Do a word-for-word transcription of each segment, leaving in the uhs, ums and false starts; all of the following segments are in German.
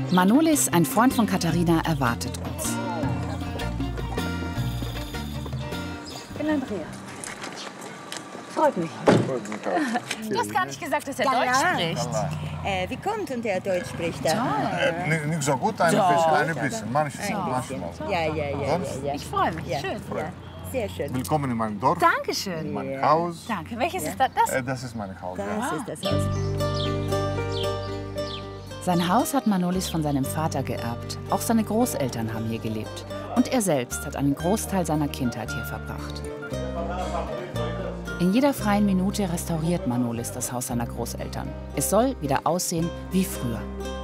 Manolis, ein Freund von Katharina, erwartet uns. Ich bin Andrea. Freut mich. Du hast gar nicht gesagt, dass er Deutsch spricht. Äh, wie kommt und der Deutsch spricht? Da? Äh, nicht so gut, ein bisschen, ein bisschen. Manchmal. manchmal. Ja, ja, ja, ja, ja. Ich freue mich. Ja. Schön. Ja. Sehr schön. Willkommen in meinem Dorf. Dankeschön. In meinem Haus. Danke. Welches ist das? Das? Äh, das ist mein Haus. Das Ja. ist das Haus. Sein Haus hat Manolis von seinem Vater geerbt. Auch seine Großeltern haben hier gelebt. Und er selbst hat einen Großteil seiner Kindheit hier verbracht. In jeder freien Minute restauriert Manolis das Haus seiner Großeltern. Es soll wieder aussehen wie früher.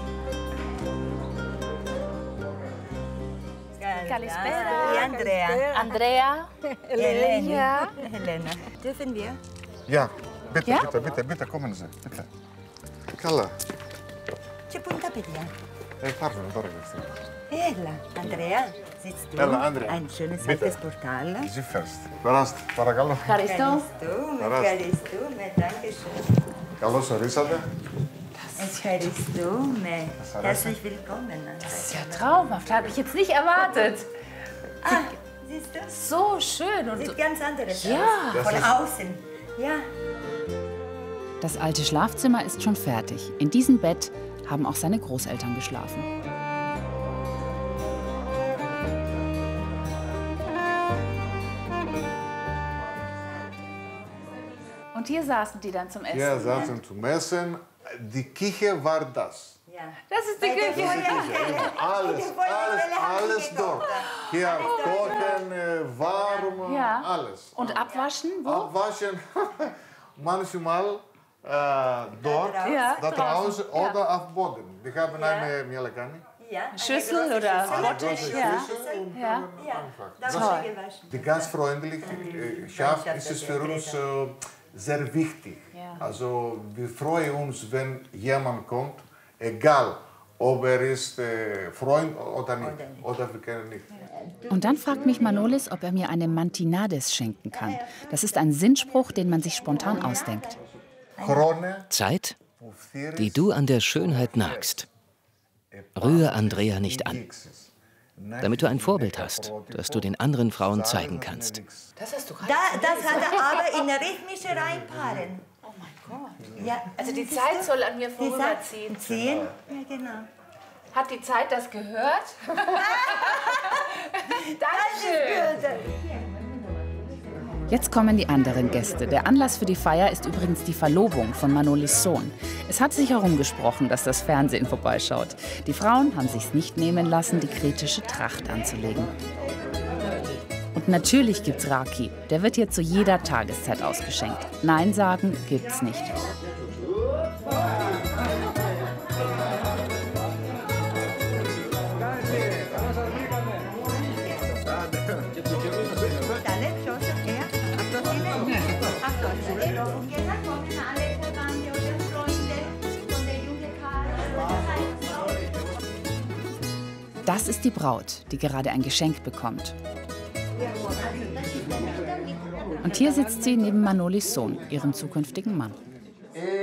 Kalispera. Andrea. Andrea. Helene. Ja. Helena. Dürfen wir? Ja, bitte, Ja? bitte, bitte, bitte, kommen Sie, bitte. Καλά. Ce punta παιδιά. Ε, πάρτε τώρα και Έλα, Andrea, sitzt du? Έλα, Andrea. Ein schönes Bitte. altes Portal. Sie first. Περάστε, παρακαλώ. Ευχαριστώ. Ευχαριστούμε, Περάστε. ευχαριστούμε, dankeschön. Καλώς ορίσατε. Ευχαριστούμε. Herzlich willkommen. Das ist ja traumhaft. Habe ich jetzt nicht erwartet. Ah, siehst du? So schön. Und so. Sieht ganz anders Ja. aus. Von außen. Ja. Das alte Schlafzimmer ist schon fertig. In diesem Bett haben auch seine Großeltern geschlafen. Und hier saßen die dann zum Essen. Hier saßen zum Essen. Die Küche war das. Ja. Das ist die Küche. Alles, alles, alles dort. Hier kochen, äh, warm, Ja. alles. Und abwaschen? Wo? Abwaschen, manchmal äh, dort, Ja, da draußen. draußen Ja. oder auf Boden. Wir haben eine Mielekani. Ja. eine Schüssel große oder Schüssel. Bottich? große Ja. Schüssel und Ja. dann Ja, einfach. da Das, wurde gewaschen. die ganz freundliche äh, Schaft ist es für uns äh, sehr wichtig. Ja. Also wir freuen uns, wenn jemand kommt, egal ob er ist äh, Freund oder nicht. Oder wir kennen nicht. Und dann fragt mich Manolis, ob er mir eine Mantinades schenken kann. Das ist ein Sinnspruch, den man sich spontan ausdenkt. Krone, Zeit, die du an der Schönheit nagst. Rühre Andrea nicht an, damit du ein Vorbild hast, das du den anderen Frauen zeigen kannst. Das hast du gerade. Da, das hat er aber in rhythmische Reimpaaren. Oh mein Gott. Ja. Also die Zeit soll an mir Die vorüberziehen. Zeit ziehen. Ja, genau. Hat die Zeit das gehört? Dankeschön. Jetzt kommen die anderen Gäste. Der Anlass für die Feier ist übrigens die Verlobung von Manolis Sohn. Es hat sich herumgesprochen, dass das Fernsehen vorbeischaut. Die Frauen haben sich's nicht nehmen lassen, die kretische Tracht anzulegen. Und natürlich gibt's Raki. Der wird hier zu jeder Tageszeit ausgeschenkt. Nein sagen gibt's nicht. Das ist die Braut, die gerade ein Geschenk bekommt. Und hier sitzt sie neben Manolis Sohn, ihrem zukünftigen Mann.